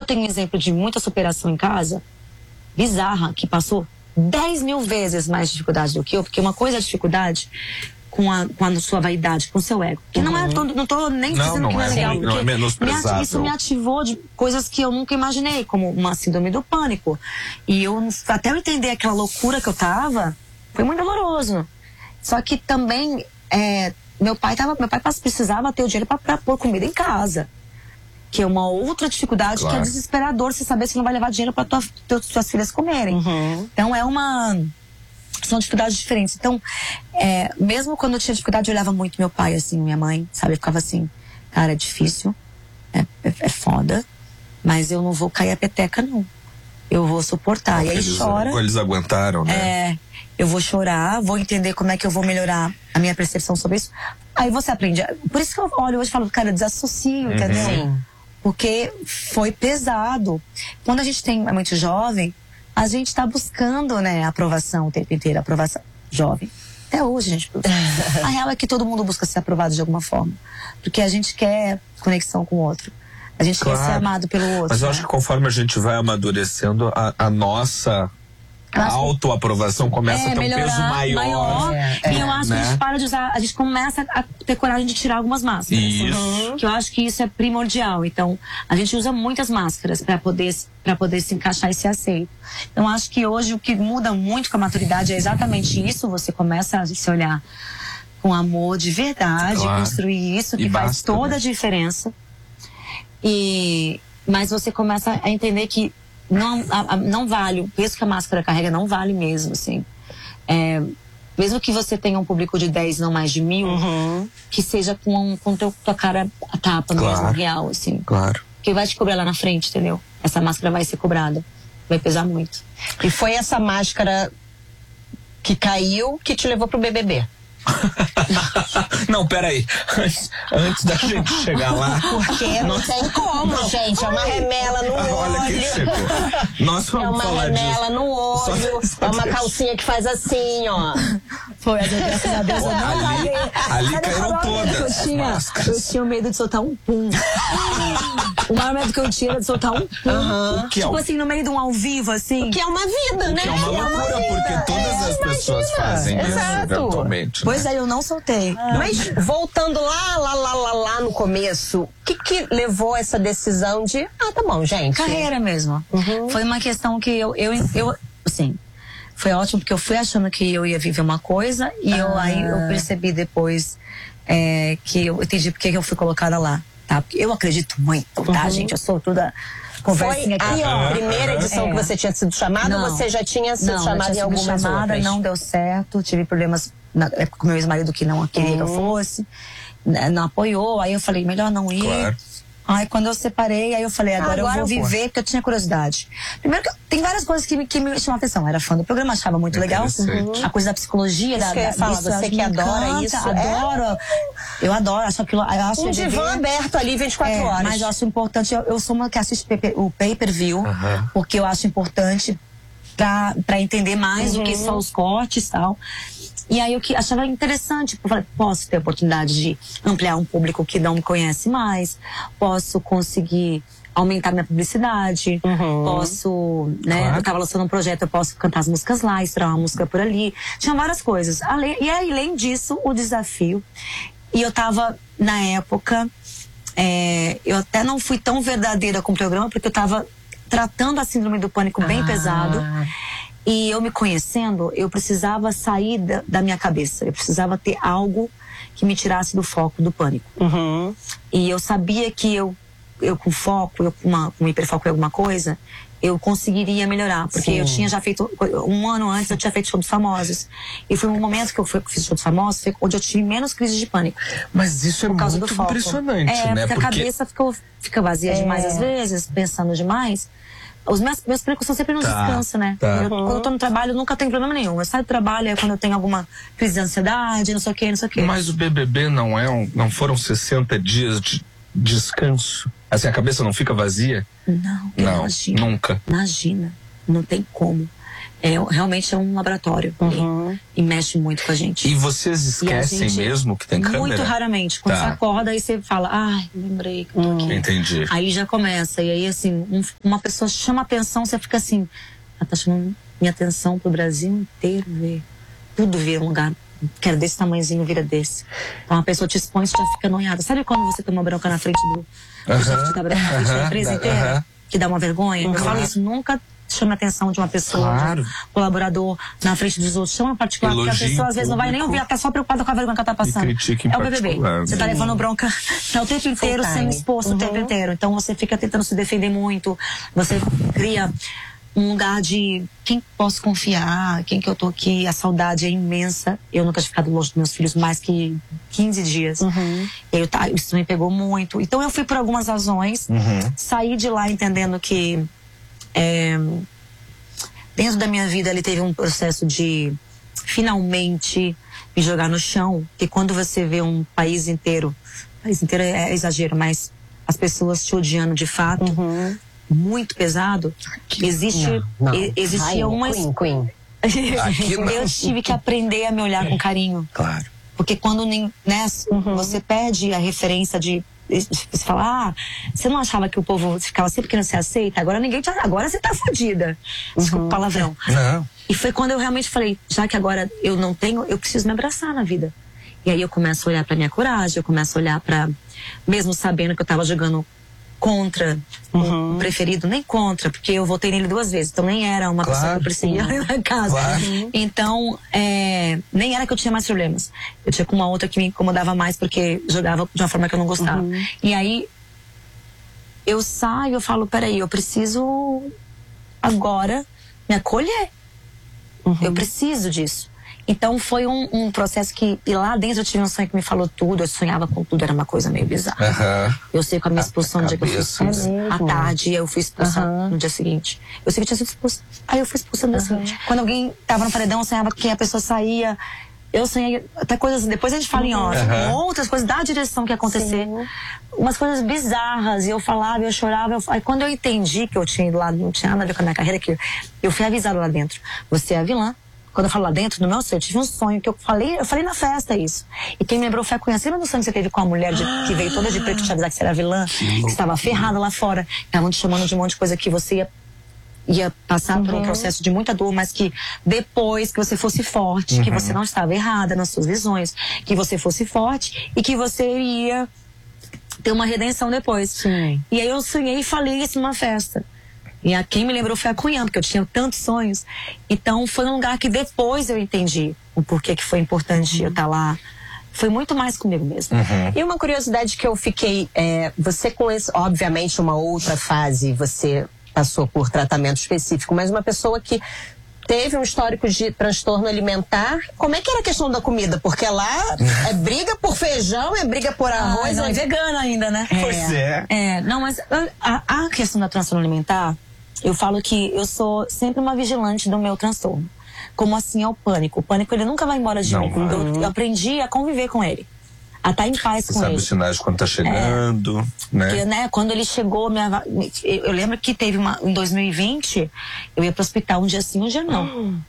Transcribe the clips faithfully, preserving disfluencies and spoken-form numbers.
tenho um exemplo de muita superação em casa, bizarra, que passou dez mil vezes mais dificuldade do que eu, porque uma coisa é dificuldade com a, com a sua vaidade, com o seu ego. Que uhum. não é, tô, não tô nem não, dizendo não que não é, é legal. ruim, não é menosprezável. Isso me ativou de coisas que eu nunca imaginei, como uma síndrome do pânico. E eu, até eu entender aquela loucura que eu tava, foi muito doloroso. Só que também, é, meu pai tava, meu pai precisava ter o dinheiro para pôr comida em casa. Que é uma outra dificuldade, claro. Que é desesperador você saber se não vai levar dinheiro para tua, tuas filhas comerem. Uhum. Então é uma... São dificuldades diferentes. Então, é, mesmo quando eu tinha dificuldade, eu olhava muito meu pai, assim, minha mãe, sabe? Eu ficava assim, cara, é difícil, é, é, é foda, mas eu não vou cair a peteca, não. Eu vou suportar. E aí eles, chora. Eles aguentaram, né? É, eu vou chorar, vou entender como é que eu vou melhorar a minha percepção sobre isso. Aí você aprende. Por isso que eu olho hoje e falo, cara, eu desassocio, uhum. entendeu? Sim. Porque foi pesado. Quando a gente tem, é muito jovem, a gente está buscando, né, aprovação o tempo inteiro, aprovação jovem. Até hoje a gente busca. A real é que todo mundo busca ser aprovado de alguma forma. Porque a gente quer conexão com o outro. A gente claro. Quer ser amado pelo outro. Mas eu né? acho que conforme a gente vai amadurecendo, a, a nossa a autoaprovação começa é, a ter um peso maior. maior é, é, e eu acho né? que a gente para de usar, a gente começa a ter coragem de tirar algumas máscaras. Isso. Uhum. Que eu acho que isso é primordial. Então, a gente usa muitas máscaras para poder, para poder se encaixar e ser aceito. Então, acho que hoje o que muda muito com a maturidade é exatamente isso. Você começa a se olhar com amor de verdade, claro. Construir isso, que e faz basta, toda né? a diferença. E, mas você começa a entender que Não, a, a, não vale, o peso que a máscara carrega não vale mesmo, assim. É, mesmo que você tenha um público de dez, não mais de mil, uhum. que seja com, com teu, tua cara a tapa claro. Mesmo, real, assim. Claro. Que vai te cobrar lá na frente, entendeu? Essa máscara vai ser cobrada, vai pesar muito. E foi essa máscara que caiu que te levou pro B B B? Não, peraí. Antes, antes da gente chegar lá. Porque não tem como, não. Gente. É uma remela no olho. Olha quem chegou. Nós vamos é uma falar remela disso. no olho. Só, só é uma deixa. Calcinha que faz assim, ó. Foi, graças a Deus. Ali, ali caíram todas. Eu tinha, eu tinha medo de soltar um pum. O maior medo que eu tinha era de soltar um pum. Uhum. Tipo assim, no meio de um ao vivo, assim. Que é uma vida, né? Que é uma loucura, é porque todas é, as pessoas imagina. Fazem isso eventualmente. Pois é, eu não soltei. Ah. Mas voltando lá, lá, lá, lá, lá no começo, o que que levou essa decisão de, ah, tá bom, gente. Carreira mesmo. Uhum. Foi uma questão que eu, eu, eu, assim, foi ótimo porque eu fui achando que eu ia viver uma coisa e ah. eu, aí eu percebi depois é, que eu entendi porque que eu fui colocada lá, tá? Porque eu acredito muito, tá, uhum. gente? Eu sou toda... Conversinha foi a aqui, primeira edição é. Que você tinha sido chamada não, ou você já tinha sido não, chamada em algumas chamada, outras? Não deu certo, tive problemas na, com meu ex-marido que não queria uhum. que eu fosse, não apoiou, aí eu falei, melhor não ir. Claro. Aí quando eu separei, aí eu falei, agora, agora eu vou viver, porque eu tinha curiosidade. Primeiro que tem várias coisas que, que me chamam a atenção. Eu era fã do programa, achava muito legal. Uhum. A coisa da psicologia, isso da, que eu ia falar, isso, você que adora encanta, isso. Adoro. É. Eu adoro, acho aquilo. Eu acho um divã aberto ali vinte e quatro é, horas. Mas eu acho importante, eu, eu sou uma que assiste o pay-per-view, uhum. porque eu acho importante pra, pra entender mais uhum. o que são os cortes e tal. E aí eu que achava interessante, eu falei, posso ter a oportunidade de ampliar um público que não me conhece mais, posso conseguir aumentar minha publicidade, uhum. posso, né, claro. Eu tava lançando um projeto, eu posso cantar as músicas lá, estourar uma música por ali, tinha várias coisas. Além, e aí, além disso, o desafio, e eu tava, na época, é, eu até não fui tão verdadeira com o programa, porque eu tava tratando a síndrome do pânico bem ah. pesado. E eu me conhecendo, eu precisava sair da, da minha cabeça. Eu precisava ter algo que me tirasse do foco do pânico. Uhum. E eu sabia que eu, eu com foco, eu com, uma, com hiperfoco em alguma coisa, eu conseguiria melhorar. Porque Sim. eu tinha já feito, um ano antes eu tinha feito shows famosos. E foi um momento que eu fui, fiz shows famosos, foi onde eu tive menos crise de pânico. Mas isso é muito impressionante, é, né? Porque, porque a cabeça ficou, fica vazia é. demais às vezes, pensando demais. Os meus, meus pânicos são sempre no tá, descanso, né? Tá. Eu, quando eu tô no trabalho, eu nunca tenho problema nenhum. Eu saio do trabalho, é quando eu tenho alguma crise de ansiedade, não sei o que, não sei o que. Mas o B B B não é um, não foram sessenta dias de descanso? Assim, a cabeça não fica vazia? Não, não, imagina. Nunca. Imagina, não tem como. É, realmente é um laboratório. Uhum. E, e mexe muito com a gente. E vocês esquecem e gente, mesmo que tem câmera? Muito raramente. Quando tá. você acorda, aí você fala, ai, lembrei que eu tô aqui. Entendi. Aí já começa. E aí, assim, um, uma pessoa chama atenção, você fica assim, ela tá chamando minha atenção pro Brasil inteiro ver. Tudo vira um lugar que era desse tamanhozinho, vira desse. Então a pessoa te expõe e já fica noiada. Sabe quando você toma bronca na frente do... Uh-huh. O chefe te dá bronca na frente da empresa inteira? Uh-huh. Que dá uma vergonha? Uh-huh. Eu falo isso, nunca... chama a atenção de uma pessoa, claro. de um colaborador na frente dos outros. Chama particular, Elogio porque a pessoa às vezes não vai nem ouvir, ela tá só preocupada com a vergonha que ela tá passando. É o B B B. Você tá levando bronca tá o tempo inteiro sendo exposto uhum. o tempo inteiro. Então você fica tentando se defender muito. Você cria um lugar de quem posso confiar, quem que eu tô aqui. A saudade é imensa. Eu nunca tinha ficado longe dos meus filhos mais que quinze dias. Uhum. Eu, tá, isso me pegou muito. Então eu fui por algumas razões. Uhum. Saí de lá entendendo que É, dentro da minha vida ele teve um processo de finalmente me jogar no chão, que quando você vê um país inteiro, país inteiro é, é exagero, mas as pessoas te odiando de fato, uhum. muito pesado, existe não, não. E, existia uma Queen, Queen. Eu tive que aprender a me olhar com carinho, claro, porque quando né, uhum. você perde a referência de você fala, ah, você não achava que o povo ficava sempre querendo ser aceita? Agora ninguém te... Agora você tá fodida. Desculpa o palavrão. Não. E foi quando eu realmente falei, já que agora eu não tenho, eu preciso me abraçar na vida. E aí eu começo a olhar pra minha coragem, eu começo a olhar pra... Mesmo sabendo que eu tava jogando contra uhum. o preferido, nem contra, porque eu votei nele duas vezes, então nem era uma claro. pessoa que eu preferia na casa. Claro. Então, é, nem era que eu tinha mais problemas. Eu tinha com uma outra que me incomodava mais porque jogava de uma forma que eu não gostava. Uhum. E aí, eu saio, eu falo, peraí, eu preciso agora me acolher. Uhum. Eu preciso disso. Então foi um, um processo que... E lá dentro eu tive um sonho que me falou tudo. Eu sonhava com tudo, era uma coisa meio bizarra. Uhum. Eu sei com a minha expulsão no dia que eu fui expulsa. É à tarde, eu fui expulsa uhum. no dia seguinte. Eu sei que eu tinha sido expulsa. Aí eu fui expulsa no dia uhum. seguinte. Quando alguém tava no paredão, eu sonhava que a pessoa saía. Eu sonhei até coisas... Depois a gente fala em off. Uhum. Outras coisas da direção que ia acontecer. Sim. Umas coisas bizarras. E eu falava, eu chorava. Eu... Aí quando eu entendi que eu tinha ido lá, não tinha nada a ver com a minha carreira, que eu fui avisada lá dentro. Você é a vilã. Quando eu falo lá dentro, no meu sonho, eu tive um sonho que eu falei, eu falei na festa isso. E quem me lembrou foi a Cunha. Você lembra do sonho que você teve com a mulher de, que veio toda de preto te avisar que você era vilã? Que estava ferrada lá fora. Estavam te chamando de um monte de coisa que você ia, ia passar uhum. por um processo de muita dor, mas que depois que você fosse forte, uhum. que você não estava errada nas suas visões, que você fosse forte e que você iria ter uma redenção depois. Sim. E aí eu sonhei e falei isso numa festa. E a quem me lembrou foi a Cunha, porque eu tinha tantos sonhos. Então foi um lugar que depois eu entendi o porquê que foi importante uhum. eu estar lá. Foi muito mais comigo mesmo. Uhum. E uma curiosidade que eu fiquei, é, você com esse, obviamente uma outra fase, você passou por tratamento específico, mas uma pessoa que teve um histórico de transtorno alimentar, como é que era a questão da comida? Porque lá é briga por feijão, é briga por arroz. Ah, não, é vegana ainda, né? É. Pois é. É, não, mas a, a questão da transtorno alimentar, eu falo que eu sou sempre uma vigilante do meu transtorno. Como assim é o pânico. O pânico, ele nunca vai embora de não, mim. Eu, eu aprendi a conviver com ele. A estar em paz Você com sabe ele. os sinais quando tá chegando, é, né? Porque, né? Quando ele chegou, minha, eu, eu lembro que teve uma... Em dois mil e vinte, eu ia pro hospital um dia sim, um dia não. Hum.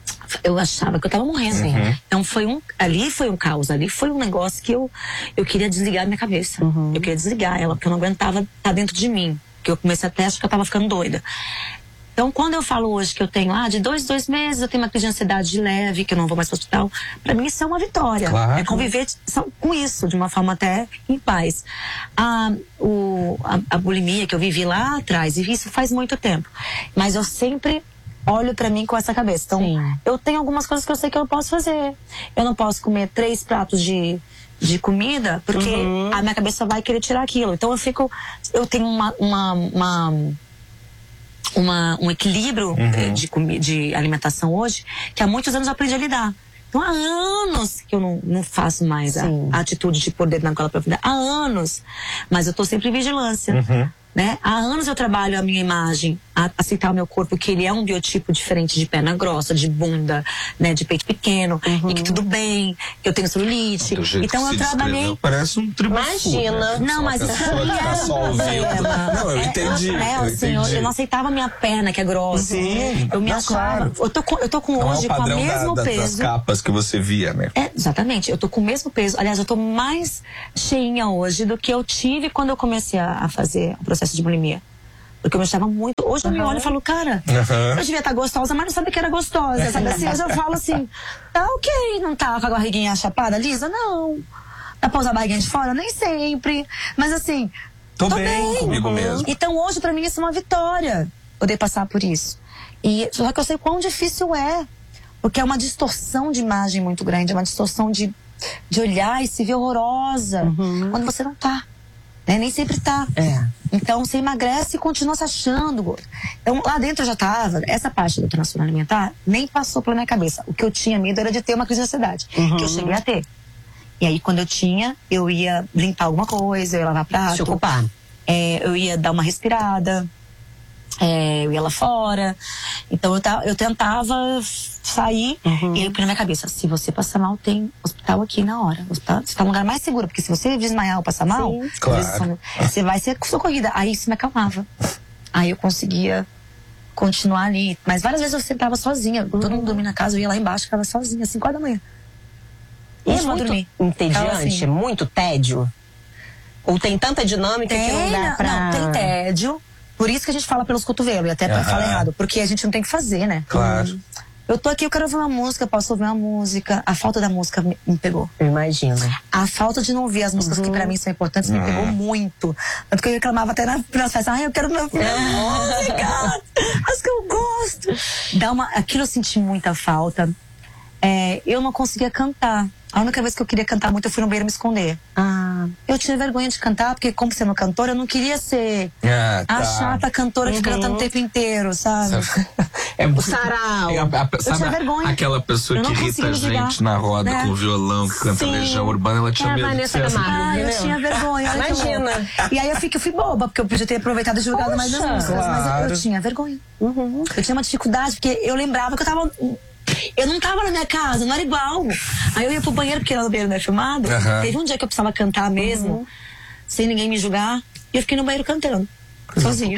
Eu achava que eu tava morrendo. Uhum. Então foi um... Ali foi um caos. Ali foi um negócio que eu... Eu queria desligar a minha cabeça. Uhum. Eu queria desligar ela, porque eu não aguentava estar dentro de mim. Que eu comecei até a achar que eu tava ficando doida. Então, quando eu falo hoje que eu tenho, ah, de dois, dois meses, eu tenho uma crise de ansiedade leve, que eu não vou mais pro hospital, pra mim isso é uma vitória. Claro. É conviver com isso, de uma forma até em paz. A, o, a, a bulimia que eu vivi lá atrás, e isso faz muito tempo. Mas eu sempre olho pra mim com essa cabeça. Então, sim, eu tenho algumas coisas que eu sei que eu posso fazer. Eu não posso comer três pratos de... de comida, porque uhum. a minha cabeça vai querer tirar aquilo. Então eu fico, eu tenho uma, uma, uma, uma um equilíbrio uhum. de, de alimentação hoje, que há muitos anos eu aprendi a lidar. Então há anos que eu não, não faço mais a, a atitude de poder na goela pra vida. Há anos. Mas eu tô sempre em vigilância. Uhum. né? Há anos eu trabalho a minha imagem, a aceitar o meu corpo, que ele é um biotipo diferente de perna grossa, de bunda, né? De peito pequeno, uhum. e que tudo bem, que eu tenho celulite. Então eu trabalhei. Parece um tributo. Imagina. Né? Não, mas isso aí era um problema. Não, eu entendi. É, é, eu, assim, eu, eu não aceitava a minha perna, que é grossa. Sim, eu me não, achava. Claro. Eu tô com, eu tô com não hoje é o com o mesmo da, da, peso. das capas que você via, né? É, exatamente. Eu tô com o mesmo peso. Aliás, eu tô mais cheinha hoje do que eu tive quando eu comecei a, a fazer o processo de bulimia. Porque eu me achava muito. Hoje eu uhum. me olho e falo, cara, uhum. eu devia estar gostosa, mas não sabia que era gostosa. Sabe assim? Hoje eu falo assim, tá ok, não tá com a barriguinha chapada, lisa? Não. Dá pra usar a barriguinha de fora? Nem sempre. Mas assim, tô, tô bem, bem comigo uhum. mesmo. Então hoje pra mim isso é uma vitória, poder passar por isso. E só que eu sei quão difícil é. Porque é uma distorção de imagem muito grande, é uma distorção de, de olhar e se ver horrorosa uhum. quando você não tá. Né? Nem sempre tá. É. Então você emagrece e continua se achando gordo. Então lá dentro eu já tava, essa parte do transtorno alimentar nem passou pela minha cabeça. O que eu tinha medo era de ter uma crise de ansiedade, uhum. que eu cheguei a ter. E aí quando eu tinha, eu ia limpar alguma coisa, eu ia lavar prato. Se ocupar. É, eu ia dar uma respirada. É, eu ia lá fora. Então eu, eu tentava sair uhum. e aí na minha cabeça, se você passar mal, tem hospital aqui na hora. Hospital, você tá no lugar mais seguro, porque se você desmaiar ou passar mal, claro. você vai ser socorrida. Aí isso me acalmava. Aí eu conseguia continuar ali. Mas várias vezes eu sentava sozinha. Uhum. Todo mundo dormia na casa, eu ia lá embaixo, ficava sozinha, cinco horas da manhã. E é muito dormir. entediante, assim. Muito tédio? Ou tem tanta dinâmica tem, que não dá pra... Não, tem tédio. Por isso que a gente fala pelos cotovelos, e até uhum. fala errado, porque a gente não tem que fazer, né? Claro. Eu tô aqui, eu quero ouvir uma música, posso ouvir uma música. A falta da música me, me pegou. Eu imagino. A falta de não ouvir as músicas uhum. que pra mim são importantes uhum. me pegou muito. Tanto que eu reclamava até na, nas festas, ai, eu quero minha, minha música, as que eu gosto. Dá uma, aquilo eu senti muita falta. É, eu não conseguia cantar. A única vez que eu queria cantar muito, eu fui no banheiro me esconder. Ah. Eu tinha vergonha de cantar, porque como sendo cantora, eu não queria ser ah, tá. a chata cantora que uhum. fica cantando o tempo inteiro, sabe? É o sarau. É, a, a, eu tinha vergonha. Aquela pessoa que irrita a gente na roda né? com violão, que canta Legião Urbana, ela tinha é medo de ser assim. Ah, eu tinha vergonha. Imagina. E aí eu, fiquei, eu fui boba, porque eu podia ter aproveitado e jogado mais as músicas. Claro. Mas eu, eu tinha vergonha. Uhum. Eu tinha uma dificuldade, porque eu lembrava que eu tava... Eu não tava na minha casa, não era igual. Aí eu ia pro banheiro, porque lá no banheiro não é filmado. Uhum. Teve um dia que eu precisava cantar mesmo, uhum. sem ninguém me julgar. E eu fiquei no banheiro cantando, sozinha.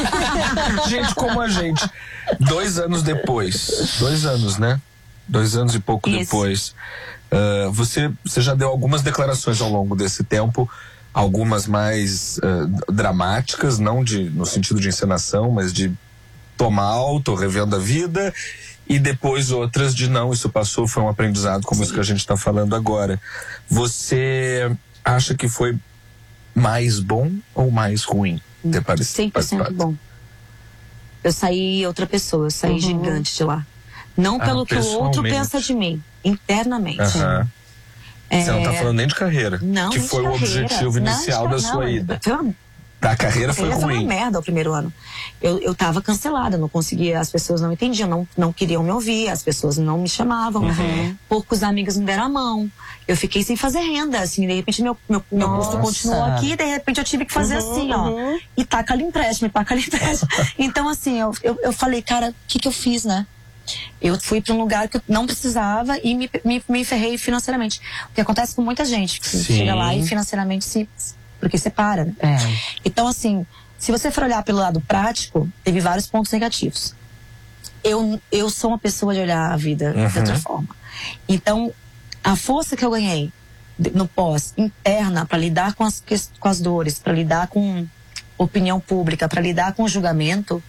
Gente como a gente. Dois anos depois. Dois anos, né? Dois anos e pouco Isso. depois. Uh, você, você já deu algumas declarações ao longo desse tempo. Algumas mais uh, dramáticas, não de, no sentido de encenação, mas de tomar alto, revendo a vida. E depois outras de não, isso passou, foi um aprendizado, como Sim. isso que a gente está falando agora. Você acha que foi mais bom ou mais ruim ter parecido? cem por cento bom. Eu saí outra pessoa, eu saí uhum. gigante de lá. Não ah, pelo que o outro pensa de mim, internamente. Uhum. É... Você não está falando nem de carreira, não, que foi o objetivo inicial não, da sua não, ida. Foi uma... Da carreira foi ruim. Foi uma merda o primeiro ano. Eu, eu tava cancelada, não conseguia, as pessoas não entendiam, não, não queriam me ouvir, as pessoas não me chamavam. Uhum. Poucos amigos me deram a mão. Eu fiquei sem fazer renda, assim, de repente meu, meu, meu custo continuou aqui, de repente eu tive que fazer uhum, assim, ó. Uhum. E taca ali empréstimo, e taca ali empréstimo. Então, assim, eu, eu, eu falei, cara, o que que eu fiz, né? Eu fui para um lugar que eu não precisava e me, me, me ferrei financeiramente. O que acontece com muita gente, que Sim. chega lá e financeiramente se... Porque separa, né? É. Então, assim, se você for olhar pelo lado prático, teve vários pontos negativos. Eu, eu sou uma pessoa de olhar a vida uhum. de outra forma. Então, a força que eu ganhei no pós, interna, para lidar com as, com as dores, para lidar com opinião pública, para lidar com o julgamento,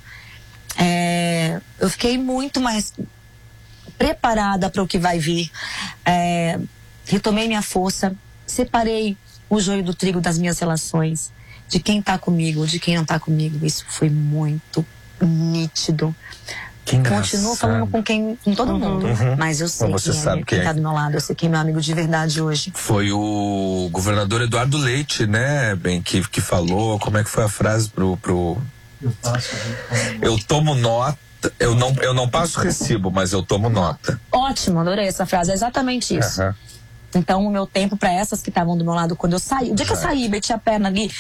é, eu fiquei muito mais preparada para o que vai vir. É, retomei minha força, separei o joio do trigo das minhas relações, de quem tá comigo, de quem não tá comigo. Isso foi muito nítido. Que Continuo falando com quem, com todo mundo, uhum. mas eu sei mas você quem, sabe é, quem quem tá é. do meu lado, eu sei quem é meu amigo de verdade hoje. Foi o governador Eduardo Leite, né, bem, que, que falou, como é que foi a frase pro... pro... Eu, passo, eu tomo nota, eu não, eu não passo recibo, mas eu tomo nota. Ótimo, adorei essa frase, é exatamente isso. Uhum. Então, o meu tempo para essas que estavam do meu lado quando eu saí, o dia que eu saí, meti a perna ali,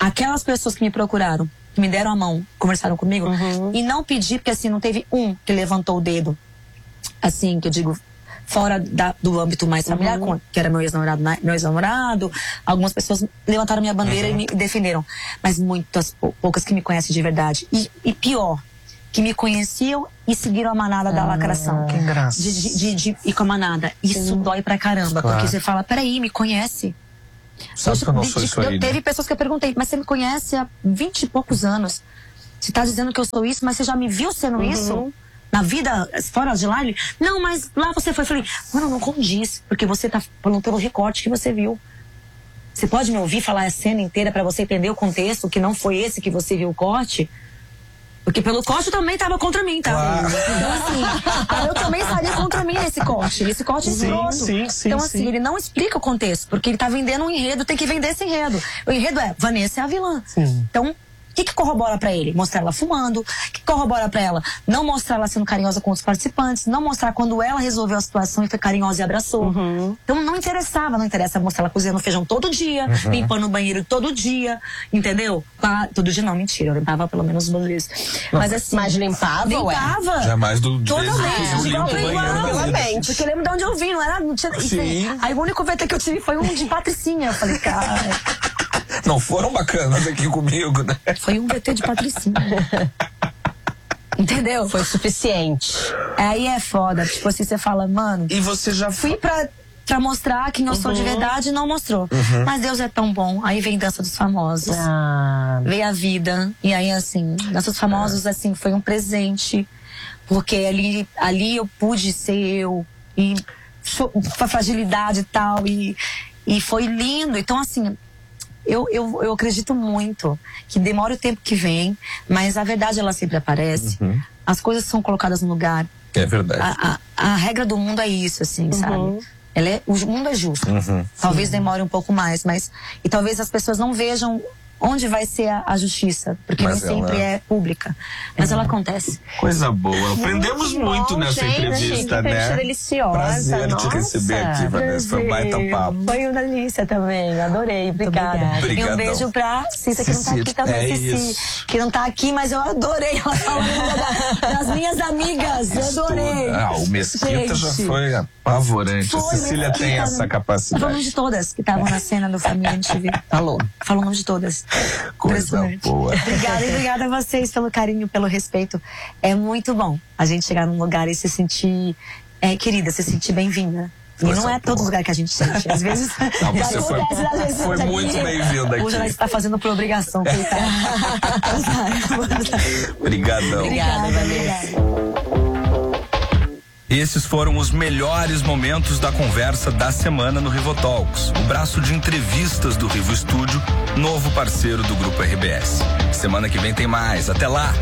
aquelas pessoas que me procuraram, que me deram a mão, conversaram comigo, uhum. e não pedi, porque assim, não teve um que levantou o dedo, assim, que eu digo, fora da, do âmbito mais familiar, uhum. que era meu ex-namorado, meu ex-namorado, algumas pessoas levantaram minha bandeira uhum. e me defenderam, mas muitas poucas que me conhecem de verdade. E, e pior, que me conheciam e seguiram a manada ah, da lacração. Que engraçado. De, de, de, de ir com a manada. Isso Sim. dói pra caramba, claro. Porque você fala, peraí, me conhece. Sabe eu, que eu não sou de, isso aí, eu, né? Teve pessoas que eu perguntei, mas você me conhece há vinte e poucos anos. Você tá dizendo que eu sou isso, mas você já me viu sendo uhum. isso? Na vida, fora de lá? Ele, não, mas lá você foi. Eu falei, mano, não condiz, porque você tá falando pelo recorte que você viu. Você pode me ouvir falar a cena inteira pra você entender o contexto, que não foi esse que você viu o corte? Porque pelo corte também tava contra mim, tá? Claro. Então, assim, eu também estaria contra mim nesse corte. Esse corte é escroto. Sim, sim, então, assim, sim. ele não explica o contexto, porque ele tá vendendo um enredo, tem que vender esse enredo. O enredo é, Vanessa é a vilã. Sim. Então, o que, que corrobora pra ele? Mostrar ela fumando. O que corrobora pra ela? Não mostrar ela sendo carinhosa com os participantes. Não mostrar quando ela resolveu a situação e foi carinhosa e abraçou. Uhum. Então não interessava, não interessa mostrar ela cozinhando feijão todo dia, uhum. limpando o banheiro todo dia, entendeu? Ah, todo dia não, mentira, eu limpava pelo menos duas vezes. Mas assim. Mas limpava, limpava. Ué? Jamais do totalmente, igual pra igual. Porque eu lembro de onde eu vim, não era. Não tinha, Sim. Aí o único V T que eu tive foi um de Patricinha. Eu falei, cara. Não foram bacanas aqui comigo, né? Foi um V T de Patricinha. Entendeu? Foi suficiente. Aí é foda. Tipo assim, você fala, mano. E você já fui pra, pra mostrar quem eu sou uhum. de verdade e não mostrou. Uhum. Mas Deus é tão bom. Aí vem Dança dos Famosos. Ah. Veio a vida. E aí, assim, Dança dos Famosos, ah. assim, foi um presente. Porque ali, ali eu pude ser eu. E a fragilidade e tal. E, e foi lindo. Então, assim. Eu, eu, eu acredito muito que demora o tempo que vem, mas a verdade ela sempre aparece. Uhum. As coisas são colocadas no lugar. É verdade. A, a, a regra do mundo é isso, assim, uhum. sabe? Ela é, o mundo é justo. Uhum. Talvez Sim. demore um pouco mais, mas e talvez as pessoas não vejam onde vai ser a, a justiça, porque mas nem sempre ela... é pública. Mas uhum. ela acontece. Coisa boa. Aprendemos muito, muito nessa gente, entrevista, gente, né? Deliciosa. Prazer Nossa. te receber aqui, Vanessa. Foi um baita papo. Foi uma delícia também. Adorei. Obrigada. Obrigadão. E um beijo pra Cissa, que não tá aqui também. É Cici, que não tá aqui, mas eu adorei ela falando das minhas amigas. Eu adorei. Ah, o Mesquita gente. já foi apavorante. Foi, a Cecília Mesquita, tem essa capacidade. Falou o nome de todas que estavam na cena do Família M T V. Falou. Falou o nome de todas. Coisa boa. Obrigada, obrigada a vocês pelo carinho, pelo respeito. É muito bom a gente chegar num lugar e se sentir é, querida, se sentir bem-vinda. E não é todo lugar que a gente sente. Às vezes. Não, você acontece, foi, às vezes foi muito bem-vinda aqui. Hoje ela está fazendo por obrigação, coitada. Obrigadão. Obrigada, Vanessa. Esses foram os melhores momentos da conversa da semana no Rivotalks, o braço de entrevistas do Rivo Estúdio, novo parceiro do Grupo R B S. Semana que vem tem mais. Até lá!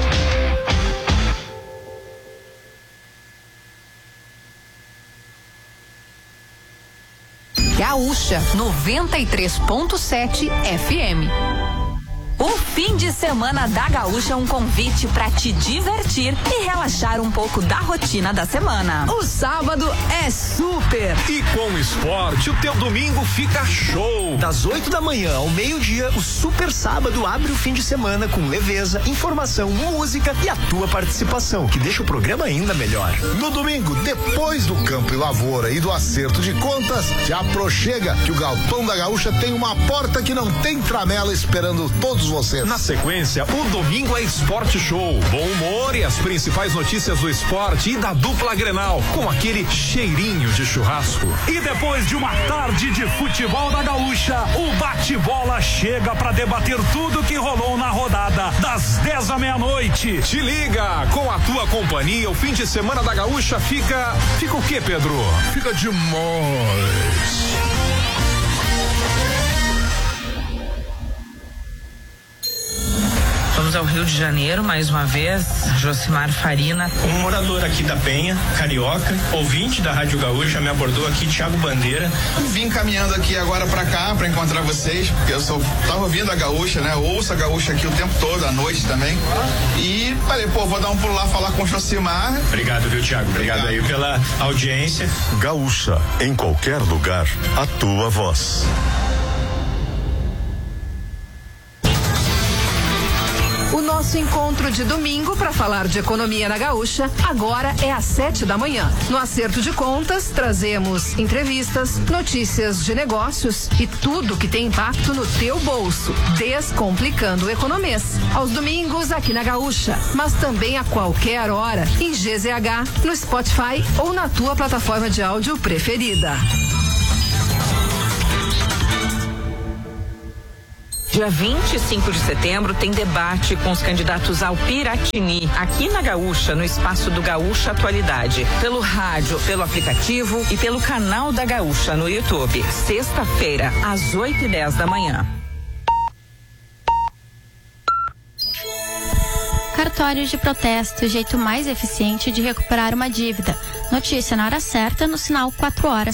Gaúcha noventa e três ponto sete F M. O fim de semana da Gaúcha é um convite para te divertir e relaxar um pouco da rotina da semana. O sábado é super. E com o esporte, o teu domingo fica show. Das oito da manhã ao meio-dia, o Super Sábado abre o fim de semana com leveza, informação, música e a tua participação, que deixa o programa ainda melhor. No domingo, depois do Campo e Lavoura e do acerto de contas, te aproxega que o Galpão da Gaúcha tem uma porta que não tem tramela esperando todos vocês. Na sequência, o domingo é Esporte Show. Bom humor e as principais notícias do esporte e da dupla Grenal, com aquele cheirinho de churrasco. E depois de uma tarde de futebol da Gaúcha, o bate-bola chega para debater tudo que rolou na rodada das dez à meia-noite. Te liga! Com a tua companhia, o fim de semana da Gaúcha fica... Fica o quê, Pedro? Fica demais. Vamos ao Rio de Janeiro mais uma vez, Josimar Farina. Um morador aqui da Penha, carioca, ouvinte da Rádio Gaúcha, me abordou aqui, Thiago Bandeira. Vim caminhando aqui agora pra cá pra encontrar vocês, porque eu sou, tava ouvindo a Gaúcha, né? Eu ouço a Gaúcha aqui o tempo todo, à noite também. E falei, pô, vou dar um pulo lá falar com o Josimar. Obrigado, viu, Thiago? Obrigado, Obrigado aí pela audiência. Gaúcha, em qualquer lugar, a tua voz. Nosso encontro de domingo para falar de economia na Gaúcha agora é às sete da manhã. No Acerto de Contas, trazemos entrevistas, notícias de negócios e tudo que tem impacto no teu bolso. Descomplicando o Economês. Aos domingos aqui na Gaúcha, mas também a qualquer hora em G Z H, no Spotify ou na tua plataforma de áudio preferida. Dia vinte e cinco de setembro tem debate com os candidatos ao Piratini, aqui na Gaúcha, no espaço do Gaúcha Atualidade, pelo rádio, pelo aplicativo e pelo canal da Gaúcha no YouTube. Sexta-feira, às oito e dez da manhã. Cartórios de protesto, o jeito mais eficiente de recuperar uma dívida. Notícia na hora certa, no sinal quatro horas.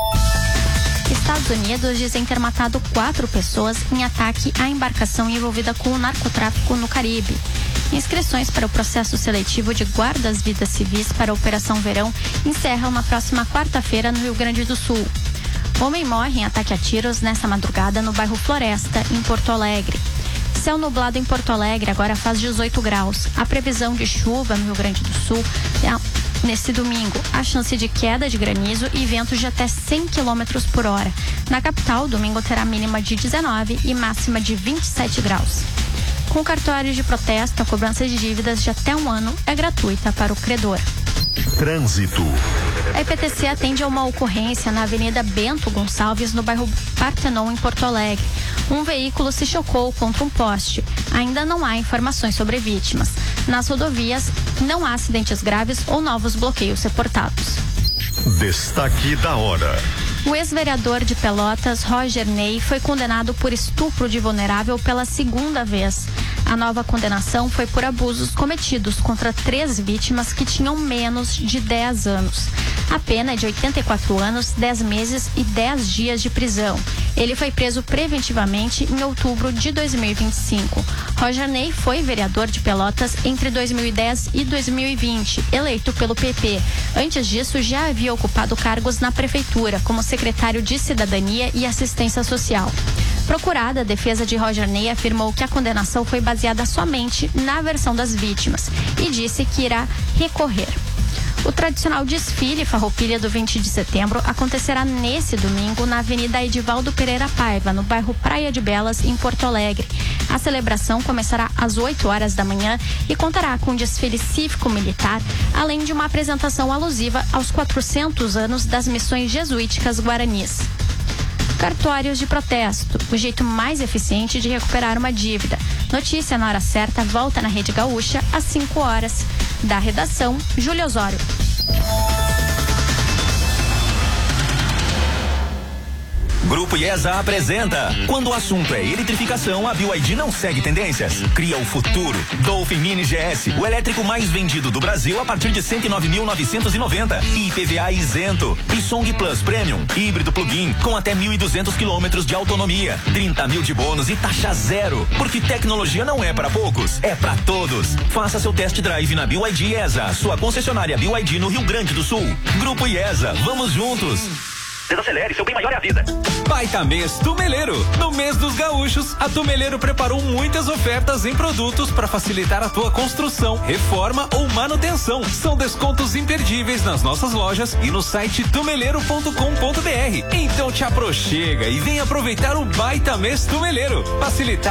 Estados Unidos dizem ter matado quatro pessoas em ataque à embarcação envolvida com o narcotráfico no Caribe. Inscrições para o processo seletivo de guardas-vidas civis para a Operação Verão encerram na próxima quarta-feira no Rio Grande do Sul. Homem morre em ataque a tiros nesta madrugada no bairro Floresta, em Porto Alegre. Céu nublado em Porto Alegre, agora faz dezoito graus. A previsão de chuva no Rio Grande do Sul é nesse domingo. A chance de queda de granizo e ventos de até cem quilômetros por hora. Na capital, domingo terá mínima de dezenove e máxima de vinte e sete graus. Com cartórios de protesto, a cobrança de dívidas de até um ano é gratuita para o credor. Trânsito. A I P T C atende a uma ocorrência na Avenida Bento Gonçalves, no bairro Partenon, em Porto Alegre. Um veículo se chocou contra um poste. Ainda não há informações sobre vítimas. Nas rodovias, não há acidentes graves ou novos bloqueios reportados. Destaque da hora. O ex-vereador de Pelotas, Roger Ney, foi condenado por estupro de vulnerável pela segunda vez. A nova condenação foi por abusos cometidos contra três vítimas que tinham menos de dez anos. A pena é de oitenta e quatro anos, dez meses e dez dias de prisão. Ele foi preso preventivamente em outubro de dois mil e vinte e cinco. Roger Ney foi vereador de Pelotas entre dois mil e dez e dois mil e vinte, eleito pelo P P. Antes disso, já havia ocupado cargos na prefeitura, como secretário de Cidadania e Assistência Social. Procurada, a defesa de Roger Ney afirmou que a condenação foi baseada somente na versão das vítimas e disse que irá recorrer. O tradicional desfile Farroupilha do vinte de setembro acontecerá nesse domingo na Avenida Edivaldo Pereira Paiva, no bairro Praia de Belas, em Porto Alegre. A celebração começará às oito horas da manhã e contará com um desfile cívico-militar, além de uma apresentação alusiva aos quatrocentos anos das missões jesuíticas guaranis. Cartórios de protesto, o jeito mais eficiente de recuperar uma dívida. Notícia na hora certa volta na Rede Gaúcha às cinco horas. Da redação, Júlio Osório. Grupo IESA apresenta. Quando o assunto é eletrificação, a B Y D não segue tendências. Cria o futuro. Dolphin Mini G S, o elétrico mais vendido do Brasil a partir de cento e nove mil novecentos e noventa. I P V A isento. E Song Plus Premium, híbrido plug-in, com até mil e duzentos quilômetros de autonomia. trinta mil de bônus e taxa zero. Porque tecnologia não é para poucos, é para todos. Faça seu test drive na B Y D IESA, sua concessionária B Y D no Rio Grande do Sul. Grupo IESA, vamos juntos. Desacelere, seu bem maior é a vida. Baita mês Tumeleiro. No mês dos gaúchos, a Tumeleiro preparou muitas ofertas em produtos para facilitar a tua construção, reforma ou manutenção. São descontos imperdíveis nas nossas lojas e no site tumeleiro ponto com ponto br. Então te aproxega e vem aproveitar o baita mês Tumeleiro. Facilitar